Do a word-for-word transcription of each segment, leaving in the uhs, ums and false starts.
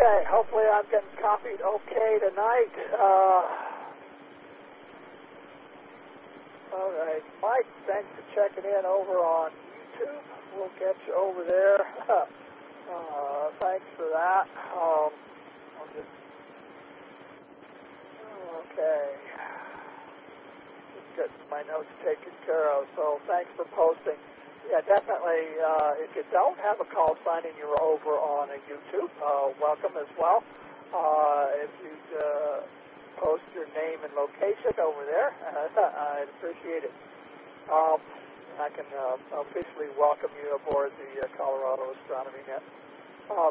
Okay, hopefully I'm getting copied okay tonight. Uh, all right, Mike, thanks for checking in over on YouTube. We'll get you over there. uh, thanks for that. Um, I'll just, okay. Just getting my notes taken care of, so thanks for posting. Yeah, definitely. Uh, if you don't have a call sign and you're over on a YouTube, uh, welcome as well. Uh, if you'd uh, post your name and location over there, uh, I'd appreciate it. Um, I can uh, officially welcome you aboard the uh, Colorado Astronomy Net. Um,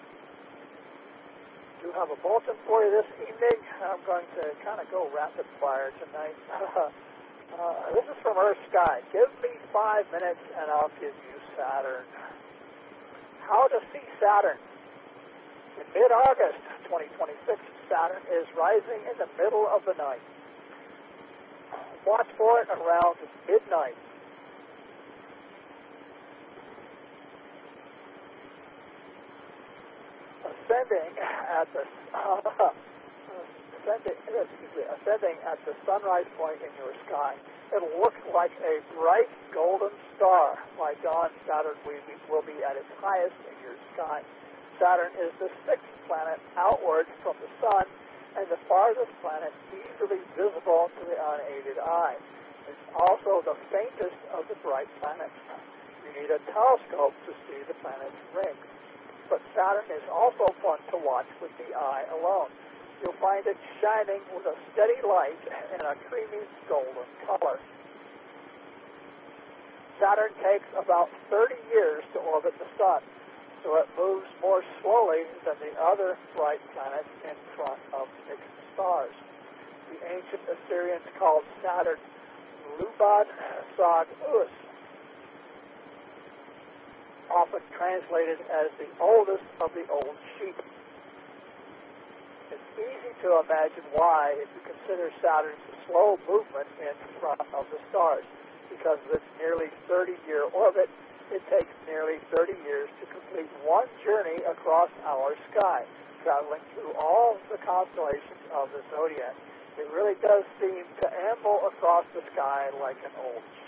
do have a bulletin for you this evening. I'm going to kind of go rapid fire tonight. Uh, this is from Earth Sky. Give me five minutes and I'll give you Saturn. How to see Saturn. In mid-August twenty twenty-six, Saturn is rising in the middle of the night. Watch for it around midnight. Ascending at the uh, Ascending, excuse me, ascending at the sunrise point in your sky, it'll look like a bright golden star. By dawn, Saturn will be at its highest in your sky. Saturn is the sixth planet outward from the sun and the farthest planet easily visible to the unaided eye. It's also the faintest of the bright planets. You need a telescope to see the planet's rings. But Saturn is also fun to watch with the eye alone. You'll find it shining with a steady light and a creamy golden color. Saturn takes about thirty years to orbit the sun, so it moves more slowly than the other bright planets in front of fixed stars. The ancient Assyrians called Saturn Lubad Sag Us, often translated as the oldest of the old sheep. It's easy to imagine why, if you consider Saturn's slow movement in front of the stars. Because of its nearly thirty-year orbit, it takes nearly thirty years to complete one journey across our sky, traveling through all the constellations of the zodiac. It really does seem to amble across the sky like an old